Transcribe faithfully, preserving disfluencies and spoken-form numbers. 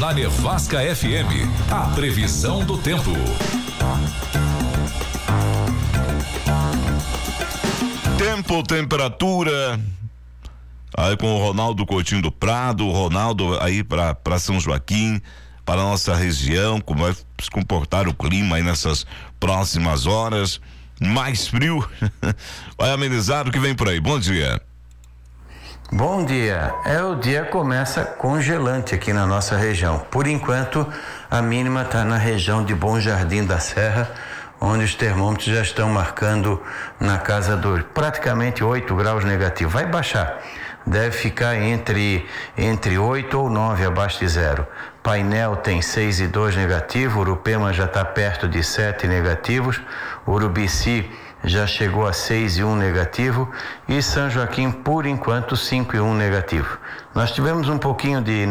Na Nevasca F M, a previsão do tempo. Tempo, temperatura. Aí com o Ronaldo Coutinho do Prado, o Ronaldo aí para para São Joaquim, para a nossa região, como vai se comportar o clima aí nessas próximas horas. Mais frio, vai amenizar o que vem por aí. Bom dia. Bom dia. É, o dia começa congelante aqui na nossa região. Por enquanto, a mínima está na região de Bom Jardim da Serra, onde os termômetros já estão marcando na casa dos praticamente oito graus negativos. Vai baixar, deve ficar entre, entre oito ou nove abaixo de zero. Painel tem seis e dois negativo, Urupema já está perto de sete negativos, Urubici já chegou a seis e um negativo e São Joaquim, por enquanto, cinco e um negativo. Nós tivemos um pouquinho de